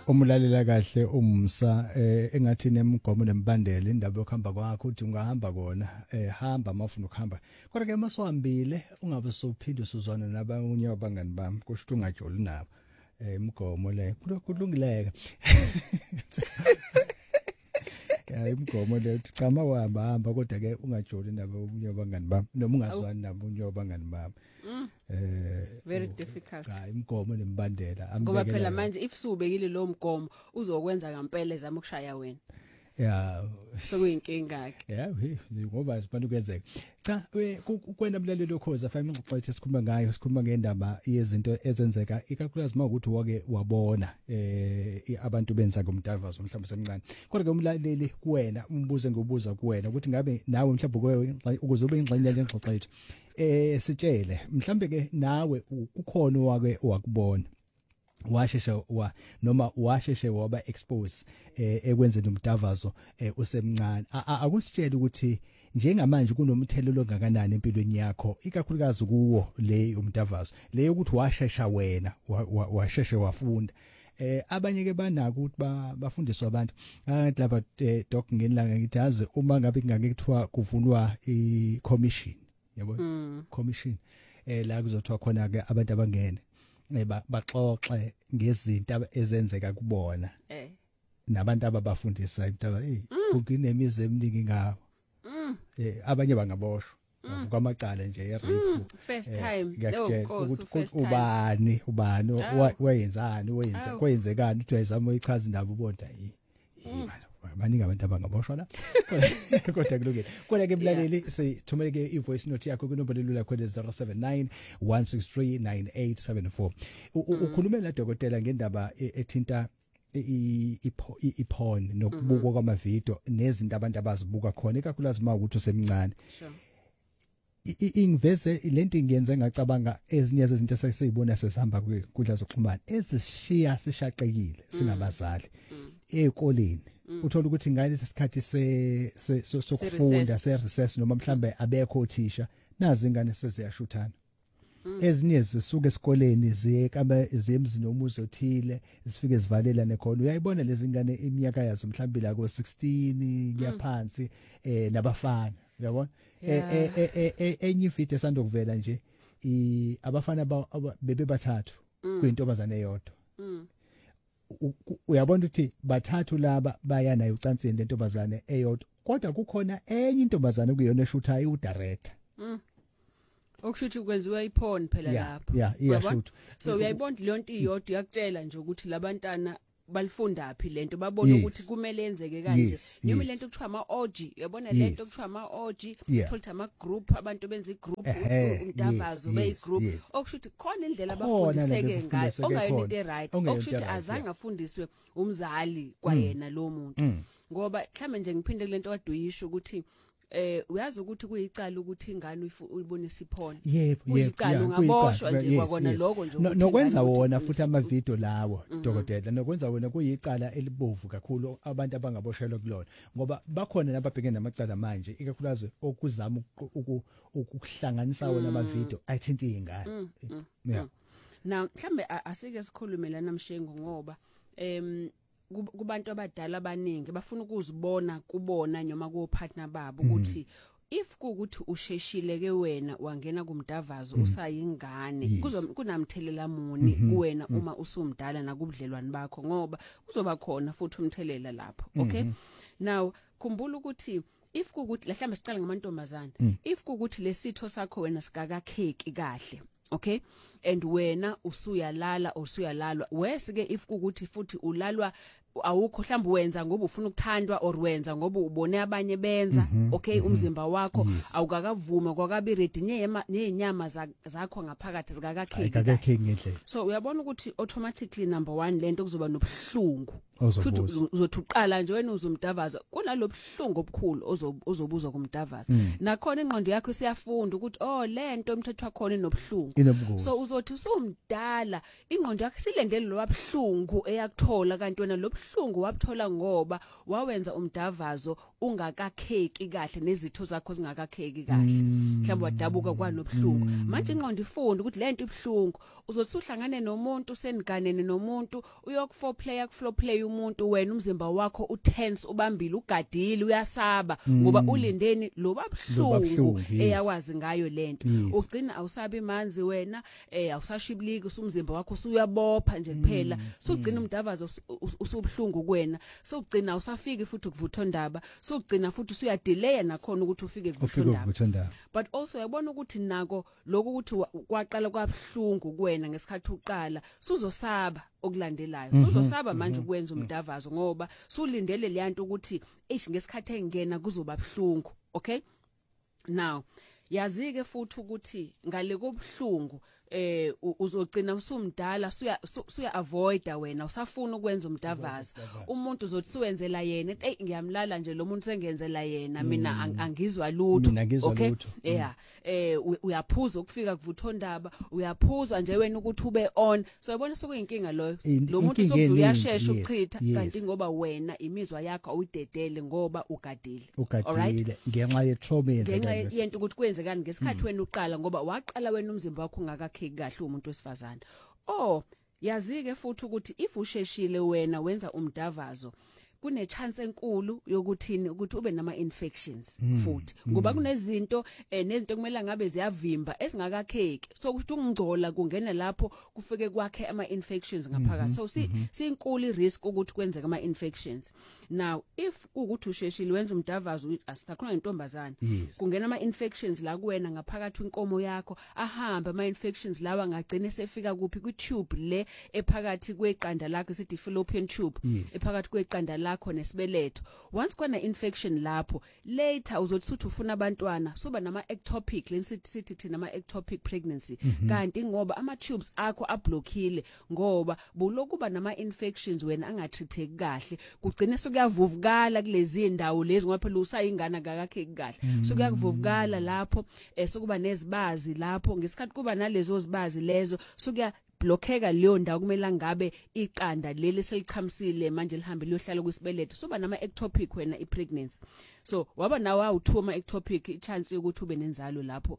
Umulalela kahle umsa engathi nemgomo nembandela indaba yokuhamba kwakho uthi ungahamba kona hamba mafuna ukuhamba kodwa ke maswahambile ungabe sophinde usuzwana nabanye abangani bami kusho ukuthi ungajoli nabo imgomo le kulungileka ya imgomo le cha mawahamba kodwa ke ungajoli nabo abangani bami noma ungazwani nabo abangani bami very difficult cha imgomo nembandela ngoba phela manje if subekile lo mgomo uzokwenza ngempela ezama ukushaya wena yeah sokuyinkinga ke yeah ngoba sibantu kwenzeka cha kwena mlaleli lokhoza fa ingxoxo ethe sikhuluma ngendaba yezinto ezenzeka ikakhulukazi mawukuthi wake wabona abantu benza kumdavazo mhlawumbe semncane kodwa ke umlaleli kuwena umbuze ngobuza kuwena ukuthi ngabe nawe mhlawumbe ukuze ube ingxenye lengxoxo ethu sitshele mhlawumbe ke nawe kukhona wake wakubona washeshe waba expose ekwenzeni umdavazo usemncane akusitshela ukuthi njengamanje kunomthelelo ongakanani empilweni yakho ikakhulukazi kuwo le umdavazo le ukuthi washesha wena washeshe wafunda abanye ke banako ukuthi bafundiswa abantu ngathi lapha doc ngenilanga ngithi yazi uma ngabe kungake kuthiwa kuvulwa i-commission yabo commission la kuzothiwa khona ke abantu abangene baxoxe ngezinto ezenzeka kubona nabantu ababafundisa intaba kunemizi eminingi ngawo abanye bangaboshwa bavuka amacala nje erape first time ukuthi ubani wayenzani kwenzekani uthi ayizama uyichaza indaba ubonda baningi abantu abangaboshwa la kodwa kulungile kodwa ke mlaleli sithumeleke ivoice note yakho kunombolo lula khona 079 163 9874 ukhulumela nadokotela ngendaba ethinta iporn nokubukwa kwamavideo nezinto abantu abazibuka khona ikakhulukazi mawukuthi usemncane ingiveze lento ingenza ngacabanga ezinye zezinto esesizibona sesihamba kudla zokuxhumana ezishiya sishaqekile singabazali ezikoleni uthola ukuthi ngalesi sikhathi sokufunda se-recess noma mhlambe abekho othisha nazi ingane seziyashuthana ezinye zisuka esikoleni ziyemzini omuzi othile zifike zivalelane khona uyayibona lezi ngane iminyaka yazo mhlambe la ko16 kuyaphansi nabafana uyabona enye video esandokuvela nje abafana bebe bathathu kuyintobazane eyodwa uyabona ukuthi bathathu laba baya nayo ucansini lentobazane eyodwa kodwa kukhona enye intobazane kuyona eshuthayo udirector okushuthi kwenziwa iporn phela lapho iyashutha so uyayibona leyo nto iyodwa yakutshela nje ukuthi labantana balifunda phi lento babona ukuthi kumele yenzeke kanje noma lento kuthiwa ama-orgy uyabona lento kuthiwa ama-orgy uthola ama-group abantu benza i-group umdavazo beyi-group okushuthi khona indlela abafundiseke ngayo ongayona into right okushuthi azange afundiswe umzali kwayena lo muntu ngoba mhlambe nje ngiphinde kulento waduyisho ukuthi uyazi ukuthi kuyicala ukuthi ingane uyibonisa iphone yebo ungaboshwa nje kwakona lokho nje nokwenza wona futhi amavideo lawo dokotela nokwenza wona kuyicala elibovu kakhulu abantu abangaboshelwa kulona ngoba bakhona nababhekene namacala manje ikakhulukazi okuzama ukuhlanganisa wona amavideo ayithinta izingane now mhlambe asike sikhulumela namshengo ngoba kubantu abadala abaningi bafuna ukuzibona kubona noma ku partner babo ukuthi if kuukuthi usheshile ke wena wangena kumdavazo usayingane kunamthelela muni kuwena uma usumdala nakubudlelwane bakho ngoba kuzoba khona futhi umthelela lapho okay now khumbula ukuthi if kuukuthi mhlambe siqala ngamantombazana if kuukuthi lesitho sakho wena sikakakheki kahle okay and wena usuyalalwa wesike if kuukuthi futhi ulalwa awukho mhlawumbe wenza ngoba ufuna ukuthandwa or wenza ngoba ubone abanye benza okay umzimba wakho awukakavuma kwakabi ready nenyama zakho ngaphakathi zikakakheki ngendlela so uyabona ukuthi automatically number 1 lento kuzoba nobhlungu futhi uzothi uqala nje wena uzumdavaza kunalobhlungu obukhulu ozobuzwa kumdavaza nakhona ingqondo yakho siyafunda ukuthi lento umthetho wakho nobhlungu so uzothi usumdala ingqondo yakhe silendele lo wabhlungu eyakuthola kanti wena lo bhlungu wabuthola ngoba wawenza umdavazo ungakakheki kahle nezitho zakho zingakakheki kahle mhlawumbe wadabuka kwanobhlungu manje ingqondo ifunda ukuthi lento ibhlungu uzothi uhlangane nomuntu seniganene nomuntu uyokuforeplay umuntu wena umzimba wakho utense ubambile ugadile uyasaba ngoba ulindeni lo babhlungu eyakwazi ngayo lento ugcina awusabi manzi wena awusashibiliki usumzimba wakho usuyabopha nje kuphela sugcina umdavazo usubhlungu kuwena sugcina usafiki futhi kuvuthondaba sugcina futhi usuyadelay nakhona ukuthi ufike kuvuthondaba but also uyabona ukuthi nako lokho ukuthi kwaqala kwabhlungu kuwena ngesikhathi uqala suzosaba okulandelayo suzosaba manje ukwenza umdavazo ngoba sulindele leyanto ukuthi ngesikhathi engena kuzoba bhlungu okay now yazike futhi ukuthi ngale kobhlungu uzogcina usumdala suya avoida wena usafuna ukwenza umdavazo umuntu uzothi siwenzela yena ngiyamlala nje lo muntu sengenzela yena mina angizwa lutho okay uyaphuza ukufika kuvuthondaba uyaphuza nje wena ukuthi ube on so yabona sokuyinkinga lo muntu sokuze uyashesha ukuchitha kanti ngoba wena imizwa yakho awuyidedele ngoba ugadile alright ngenxa ye trauma yento ukuthi kwenzekani ngesikhathi wena uqala ngoba waqala wena umzimba wakho ungakakheki kahle umuntu wesifazana yazike futhi ukuthi if usheshile wena wenza umdavazo kune chance enkulu yokuthini ukuthi ube nama infections futhi ngoba kunezinto nezinto kumele ngabe ziyavimba esingakakheki so ukuthi ungcola kungena lapho kufike kwakhe ama infections ngaphakathi so sinkulu risk ukuthi kwenzeke ama infections now if ukuthi usheshile wenza umdavazo asisakhona intombazana kungena ama infections la kuwena ngaphakathi inkomo yakho ahamba ama infections lawa ngagcina sefika kuphi ku tube le ephakathi kweqanda lakho sithi fallopian tube ephakathi kweqanda lakho nesibeleto once kwana infection lapho later uzothi ufuna abantwana soba nama ectopic lensithi thina ama ectopic pregnancy kanti ngoba ama tubes akho ablockile ngoba bulokuba nama infections wena angatreateki kahle kugcine sokuyavuvukala kulezi indawo lezi ngoba phela usayingana ngakakhe kahle sokuyavuvukala lapho sokuba nezibazi lapho ngesikhathi kuba nalezo zibazi lezo sokuya blockeka leyo ndawo kumele ngabe iqanda leli selichamsile manje lihambe liyohlala kwisibeletho soba nama ectopic wena ipregnancy so waba nawe awuthuma ectopic ichance ukuthi ube nenzalo lapho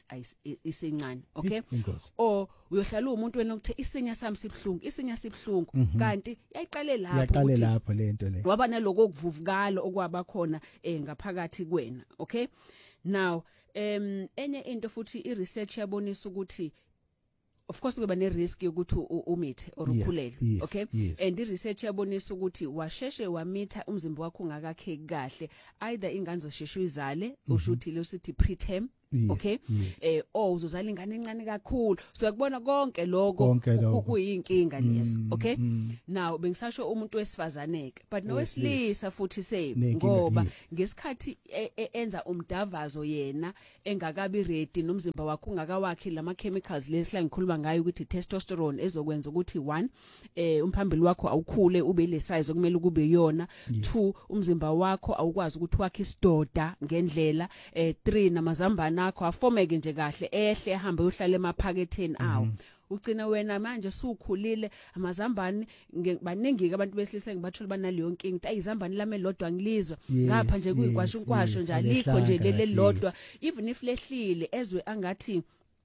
isencane okay or uyohlala umuntu wena ukuthi isinya sami sibhlungu kanti yayiqale lapho lento le waba naloko okuvuvukala okwaba khona ngaphakathi kwena okay now enye into futhi iresearch yabonisa ukuthi of course kuba ne risk yokuthi umithe or ukhulelwe okay and the research yabonisa ukuthi washeshe wamitha umzimba wakho ungakakheki kahle either ingane zosheshe izale ushuthi lo sithi preterm okay uzozala ingane encane kakhulu so yakubona konke lokho kuyinkinga leso okay now bengisasho umuntu wesifazaneke but nowesilisa futhi same ngoba ngesikhathi enza umdavazo yena engakabi ready nomzimba wakho ungakawakhi lama chemicals lesihla ngikhuluma ngayo ukuthi testosterone ezokwenza ukuthi 1 umphambili wakho awukhule ube le size okumele kube yona 2 umzimba wakho awukwazi ukuthi wakhe isidoda ngendlela 3 namazambane akho afomeke nje kahle ehle ehambe uhlale emaphaketheni awo ugcina wena manje sukhulile amazambane baningi abantu besilisa ngibathola banaleyo nkingi ayizambane lami lodwa ngilizwa ngapha nje kuyikwasho nje alikho nje leli lodwa even if lehlile ezwe angathi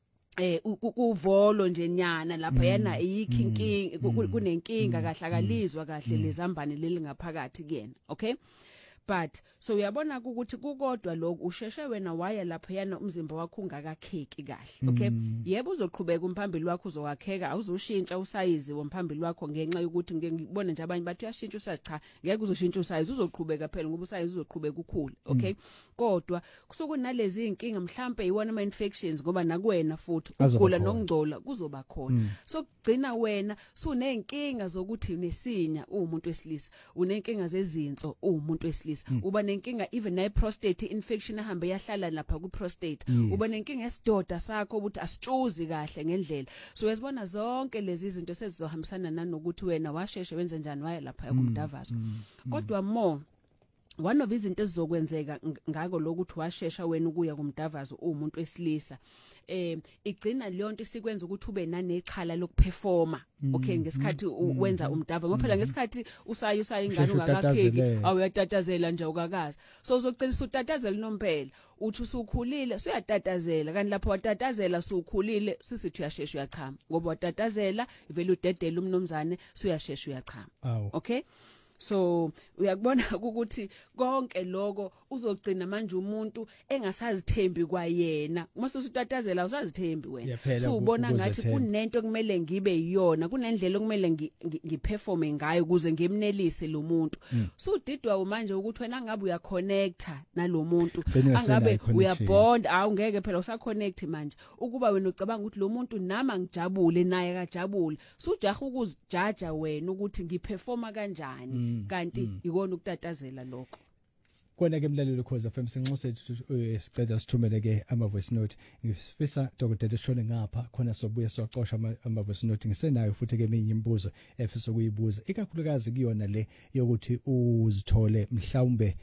kuvolo nje nyana lapha yana ikhinkingi kunenkinga kahle akalizwa kahle lezambane leli ngaphakathi kuyena okay but so uyabona ukuthi kukodwa lokho usheshe wena waya lapha yana umzimba wakho ungakakheki kahle okay yebo uzoqhubeka umphambili wakho uzowakheka awuzoshintsha usayizi womphambili wakho ngenxa yokuthi ngibone nje abanye bathi uyashintsha usayizi cha ngeke uzoshintsha usayizi uzoqhubeka phela ngoba usayizi uzoqhubeka ukhula okay kodwa kusuku nalezi inkinga mhlambe iwona ama infections ngoba nakuwena futhi ukugula nokungcola kuzoba khona so kugcina wena sunenkinga zokuthi unesinya umuntu wesilisa unenkinga zezinso umuntu wesilisa uba nenkinga even na prostate infection ahambe yahlala lapha ku prostate uba nenkinga esidoda sakho ukuthi asitshuzi kahle ngendlela so uyazibona zonke lezi zinto sezizohambisana nanokuthi wena washeshe wenze njani waya lapha kumdavazo kodwa more one of izinto ezizokwenzeka ngako lokuthi washesha wena ukuya kumdavazo umuntu wesilisa igcina leyo nto isikwenza ukuthi ube nanexhala lokupherforma okay ngesikhathi wenza umdava ngoba phela ngesikhathi usaya ingane ungakakheki awuyatatazela nje ukakazi so uzogcina usutatazela nompela uthi usukhulile uyatatazela kanti lapho watatazela usukhulile sisithi uyashesha uyachama ngoba watatazela ivele udedela umnomzane uyashesha uyachama okay so uyakubona ukuthi konke lokho uzogcina manje umuntu engasazithembi kwayena mase usutatazela usazithembi wena so ubona ngathi kunento kumele ngibe yiyona kunendlela okumele ngiperforme ngayo ukuze ngimnelise lo muntu so udidwa manje ukuthi wena ngabe uya connecta nalo muntu angabe uyabond awungeke phela usaconnect manje ukuba wena ucabanga ukuthi lo muntu nama ngijabule naye akajabule so ujaha ukuzijaja wena ukuthi ngiperforma kanjani kanti ikona ukutatazela lokho kona ke mlalelo Khoza FM sinxuse sicela sithumele ke ama voice note ngifisa Dr. Shone ngapha khona sobuye soxoxa ama voice note ngisenayo futhi ke eminye imibuzo efisa ukuyibuza ikakhulukazi kuyona le yokuthi uzithole mhlawumbe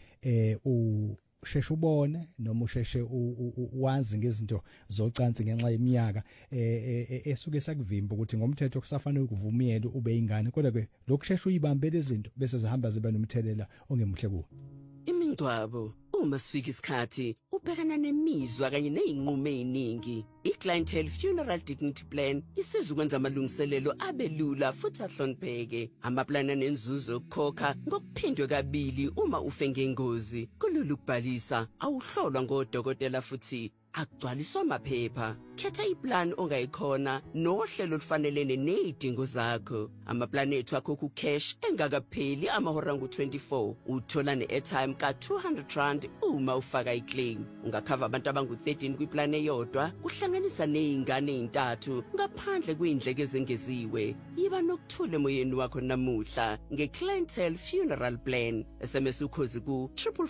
usheshe ubone noma usheshe wazi ngezinto zocansi ngenxa yeminyaka esuke sakuvimba ukuthi ngomthetho kusafanele ukuvumiyela ube ingane kodwa ke lokusheshe uyibambe lezinto bese zihamba ziba nomthelela ongemuhle kuwe imingcwabo uma sifika isikhathi ubhekana nemizwa kanye nezinqumo eziningi iClientele Funeral Dignity Plan isiza ukwenza amalungiselelo abelula futhi ahlonipheke amaplan anenzuzo okukhokha ngokuphindwe kabili uma ufe ngengozi kulula ukubhalisa awuhlolwa ngodokotela futhi akugcwaliswa amaphepha khetha iplan ongayikhona nohlelo olufanelene nezidingo zakho amaplan ethu akho ku cash engakapheli amahora ngu24 uthola neairtime ka 200 rand uma ufaka iclaim ungakhava abantu abangu 13 kwiplan eyodwa kuhlanganisa nezingane ezintathu ngaphandle kwindleko ezengeziwe yiba nokuthula emoyeni wakho namuhla ngeClientele Funeral Plan SMS ukhozi ku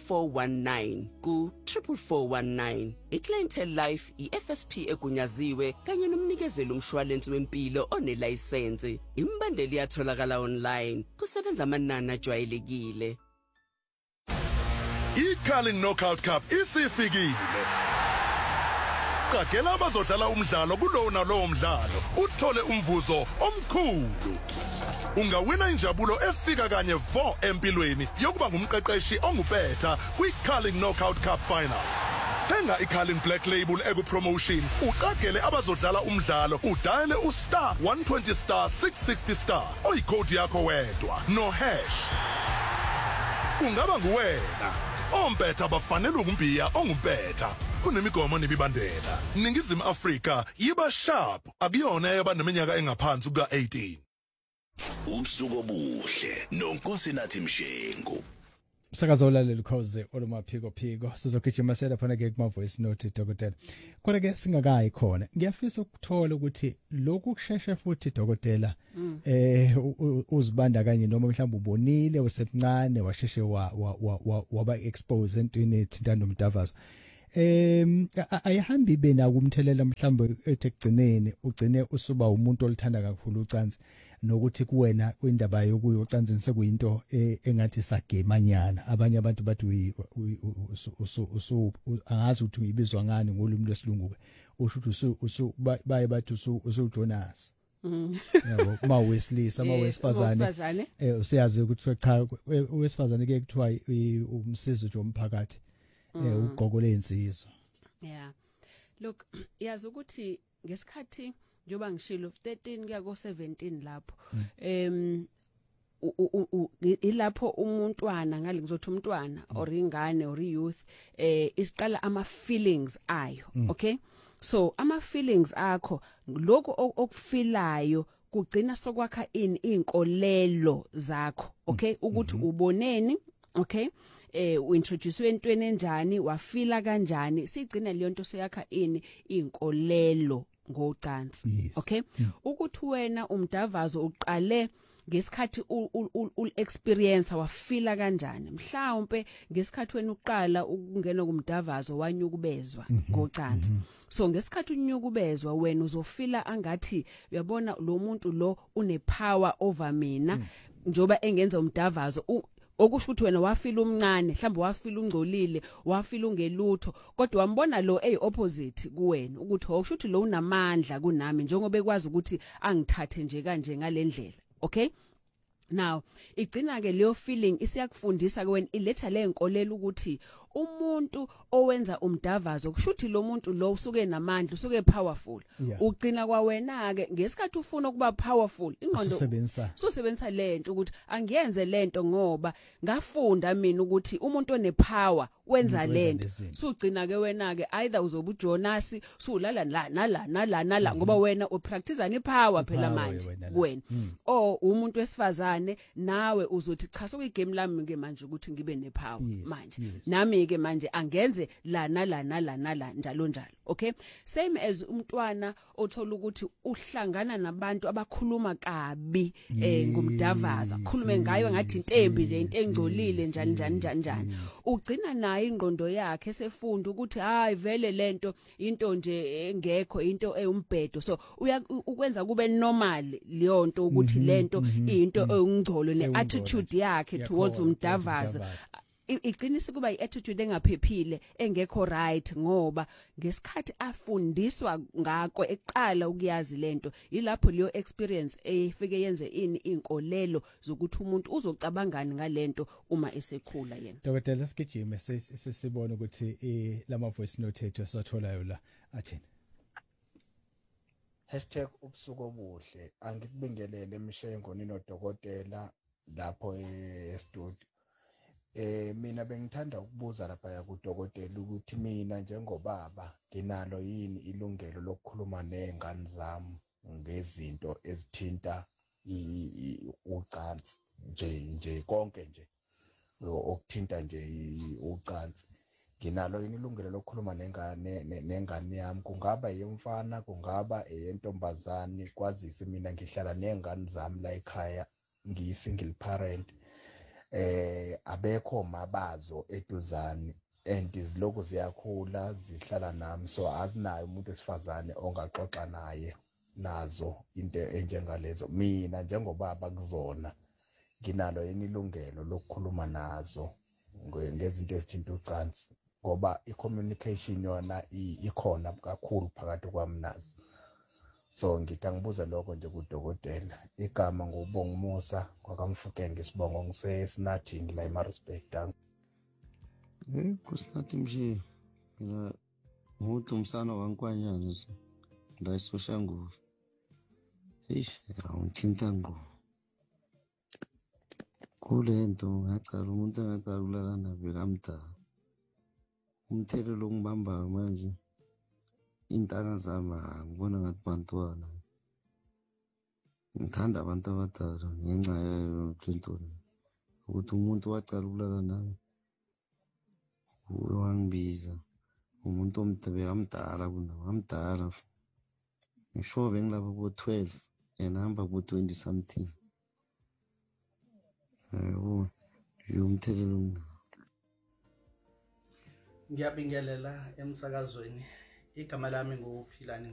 44419 ku 44419 iClientele Life iFSP egunyaziwe kanye nomnikezelo umshwalense wempilo onelicense imbandeli yatholakala online kusebenza amanani ajwayelekile iCarling Knockout Cup isifikile qagela abazodlala umdlalo kulowo nalowo mdlalo uthole umvuzo omkhulu ungawina injabulo efika kanye vo empilweni yokuba ngumqeqeshi ongubetha kwiCarling Knockout Cup final thenga iCarling Black Label ekupromotion uqagele abazodlala umdlalo udiale ustar 120 star 660 star oyicode yakho wedwa no hash ungaba nguwena ompetha bafanele ukumbiya ongumpetha kunemigomo nemibandela Ningizimu Afrika yiba sharp akuyona yabaneminyaka engaphansi kuka 18 Ubusuku obuhle noNkosinathi Mshengu Sakazolalela ukhoze olumaphiko sizogijima sela phana ke kuma voice note dokotela kodwa ke singakayi khona ngiyafisa ukuthola ukuthi lokhu kusheshe futhi dokotela uzibanda kanye noma mhlawumbe ubonile usemncane washeshe waba expose entweni ethinta nomdavazo ayihambi bena kumthelela mhlawumbe ekugcineni ugcine usuba umuntu olithanda kakhulu ucansi nokuthi kuwena kwindaba yokuyocansini sekuyinto engathi sagemanyana abanye abantu bathi angazi ukuthi uyibizwa ngani ngolimi lwesilungu usho baye bathi usuJonas yabo mawesilisa mawesifazane usiyazi ukuthi cha owesifazane ke kuthiwa umsizi nje umphakathi ugogo lensizwa yeah look yazi ukuthi ngesikhathi njoba ngishilo 13 kuya ko 17 lapho ilapho umuntwana ngale ngizothi umntwana or ingane or youth isiqala ama feelings ayo okay so ama feelings akho lokho okufilayo kugcina sokwakha inkolelo zakho okay ukuthi uboneni okay uintroduce entweni enjani wafila kanjani sigcina leyo nto seyakha inkolelo ngocansi okay ukuthi wena umdavazo uqale ngesikhathi experience wafila kanjani mhlawumbe ngesikhathi wena uqala ukungena kumdavazo wanyukubezwa ngocansi so ngesikhathi unyukubezwa wena uzofila angathi uyabona lo muntu lo une power over mina njoba engenza umdavazo okusho ukuthi wena wafila umncane mhlawumbe wafila ungcolile wafila ungelutho kodwa wambona lo opposite kuwena ukuthi okusho ukuthi lo unamandla kunami njengoba ekwazi ukuthi angithathe nje kanje ngalendlela. Okay, now igcina ke leyo feeling isiyakufundisa kwena iletha le nkolelo ukuthi umuntu owenza umdavazo kushuthi lo muntu lo usuke namandla usuke powerful. Ugcina kwawena ke ngesikhathi ufuna ukuba powerful ingqondo usebenzisa lento ukuthi angiyenze lento ngoba ngafunda mina ukuthi umuntu onepower wenza lento. Sugcina ke wena ke either uzoba uJonas sulala nala ngoba wena upractice ani power phela manje wena o umuntu wesifazane nawe uzothi cha sokuyigame lami ke manje ukuthi ngibe nepower manje nami ke manje angenze la njalo. Okay, same as umntwana othola ukuthi uhlangana nabantu abakhuluma kabi ngomdavaza khulume ngayo ngathi intembi nje into engcolile njani ugcina naye ingqondo yakhe esefunda ukuthi hayi vele lento into nje engekho into eyumbhedo so ukwenza kube normal leyo nto ukuthi lento into engcolo neattitude yakhe towards umdavaza iqinisa kuba iattitude engaphephile engekho right ngoba ngesikhathi afundiswa ngako eqala ukuyazi lento ilapho leyo experience efike yenze inkolelo zokuthi umuntu uzocabangani ngalento uma esekhula yena. Dr. Lesigijime sesibona ukuthi lama voice note ethu satholayo la athini #ubusuku obuhle angikubingelele Mshengo ninodokotela lapho e-studio. Mina bengithanda ukubuza lapha kudokotela ukuthi mina njengobaba nginalo yini ilungelo lokukhuluma nezingane zami ngezinto ezithinta ucansi nje konke nje okuthinta nje ucansi. Nginalo yini ilungelo lokukhuluma nengane yami kungaba yemfana kungaba eyentombazane kwazise mina ngihlala nezingane zami la ekhaya ngiyi-single parent. Abekho mabazo eduzane and iziloko ziyakhula zihlala nami so azinayo umuntu wesifazane ongaxoxa naye nazo into enjengalezo. Mina njengobaba kuzona nginalo yini ilungelo lokukhuluma nazo ngezinto ezithinta ucansi ngoba i-communication yona ikhona kakhulu phakathi kwami nazo. So ngithi angibuza lokho nje kudokotela. Igama ngubonga Musa kwakamfukeni ngisibongo ngisesinathini la eMaritzburg. Kusinathi mje mina ngumuntu umsana wankwanyana la eSoshanguve. Awungithinta ngqo kulento ngacala umuntu engacala ulala nabe kamdala umthelo lokungibamba manje intanga zami ngibona ngathi bantwana ngithanda abantu abadala ngenxa yayo Clinton ukuthi umuntu wacala ukulala nami wangibiza umuntu omdala kunamdala ngisho bengilapha ku 12 enhamba ku 20 something umthelelo. Ngiyabingelela emsakazweni igama lami nguPhilani